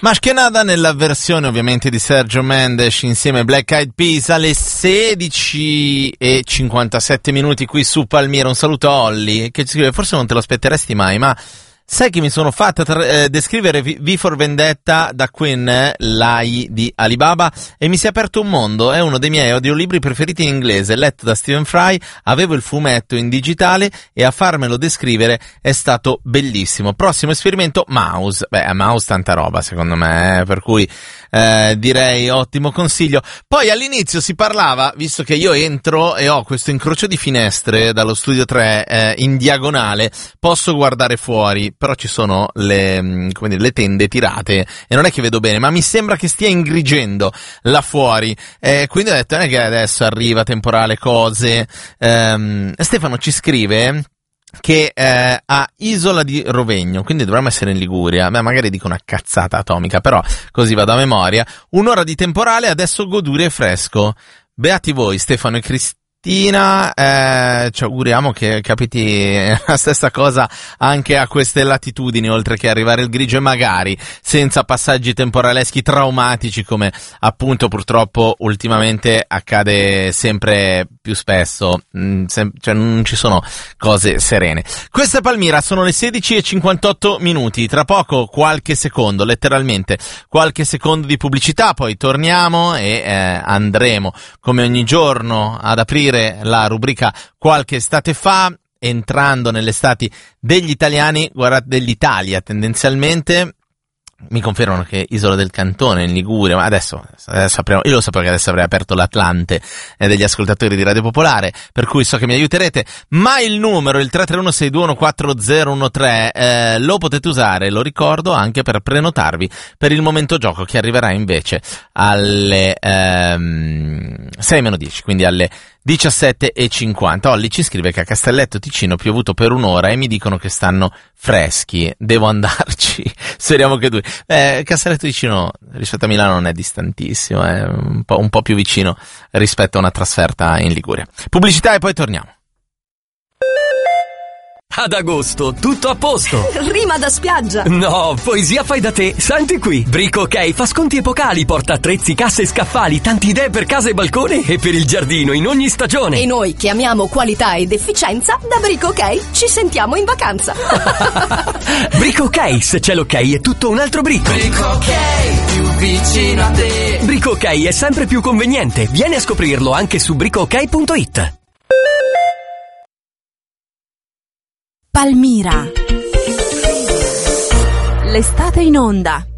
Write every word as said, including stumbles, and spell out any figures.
Maschkenada nella versione ovviamente di Sergio Mendes insieme a Black Eyed Peas alle sedici e cinquantasette minuti qui su Palmira. Un saluto a Olli che ci scrive: forse non te lo aspetteresti mai, ma sai che mi sono fatta tra- eh, descrivere v-, v for Vendetta da Queen, eh, l'A I di Alibaba, e mi si è aperto un mondo. È uno dei miei audiolibri preferiti in inglese, letto da Stephen Fry. Avevo il fumetto in digitale e a farmelo descrivere è stato bellissimo. Prossimo esperimento, Mouse. Beh, a Mouse tanta roba secondo me, eh, per cui eh, direi ottimo consiglio. Poi all'inizio si parlava, visto che io entro e ho questo incrocio di finestre dallo studio tre eh, in diagonale, posso guardare fuori, però ci sono le, come dire, le tende tirate e non è che vedo bene, ma mi sembra che stia ingrigendo là fuori, eh, quindi ho detto non è che adesso arriva temporale cose. ehm, Stefano ci scrive che eh, a Isola di Rovegno, quindi dovremmo essere in Liguria. Beh, magari dico una cazzata atomica, però così vado a memoria. Un'ora di temporale, adesso goduria e fresco. Beati voi, Stefano e Cristina. Eh, ci auguriamo che capiti la stessa cosa anche a queste latitudini, oltre che arrivare il grigio, e magari senza passaggi temporaleschi traumatici come appunto purtroppo ultimamente accade sempre più spesso. Mm, sem- cioè non ci sono cose serene. Questa è Palmira, sono le sedici e cinquantotto minuti. Tra poco qualche secondo, letteralmente qualche secondo di pubblicità, poi torniamo e eh, andremo come ogni giorno ad aprire la rubrica qualche estate fa, entrando nelle estati degli italiani, guardate, dell'Italia tendenzialmente. Mi confermano che Isola del Cantone in Liguria, ma adesso, adesso apriamo, io lo sapevo che adesso avrei aperto l'Atlante eh, degli ascoltatori di Radio Popolare, per cui so che mi aiuterete, ma il numero, il tre tre uno sei due uno quattro zero uno tre, eh, lo potete usare, lo ricordo, anche per prenotarvi per il momento gioco che arriverà invece alle ehm, sei meno dieci, quindi alle diciassette e cinquanta. Olli ci scrive che a Castelletto Ticino ha piovuto per un'ora e mi dicono che stanno freschi. Devo andarci. Speriamo che duri. Eh, Castelletto Ticino rispetto a Milano non è distantissimo, è un po', un po' più vicino rispetto a una trasferta in Liguria. Pubblicità e poi torniamo. Ad agosto, tutto a posto. Rima da spiaggia. No, poesia fai da te. Senti qui. Brico OK fa sconti epocali, porta attrezzi, casse e scaffali, tante idee per casa e balcone e per il giardino in ogni stagione. E noi che amiamo qualità ed efficienza, da Brico OK ci sentiamo in vacanza. Brico OK, se c'è l'ok è tutto un altro brico. Brico OK, più vicino a te. Brico OK è sempre più conveniente. Vieni a scoprirlo anche su brico ok punto it. Palmira. L'estate in onda.